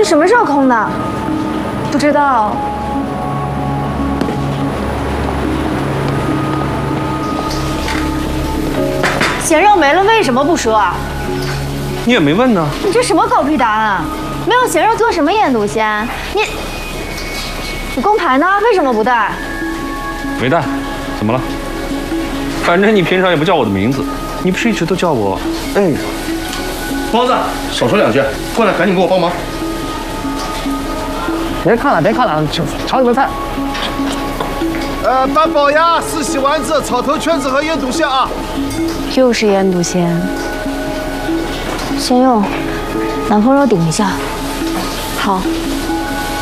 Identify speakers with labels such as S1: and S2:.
S1: 这什么时候空的？不知道。咸肉没了，为什么不说啊？
S2: 你也没问呢。
S1: 你这什么狗屁答案啊？没有咸肉做什么腌笃鲜？你工牌呢？为什么不带？
S2: 没带，怎么了？反正你平常也不叫我的名字，你不是一直都叫我哎？包子，少说两句，过来赶紧给我帮忙。
S3: 别看了，别看了，炒你们菜。
S4: 八宝鸭、四喜丸子、草头圈子和腌笃鲜啊。
S1: 又是腌笃鲜，先用南方肉顶一下。好。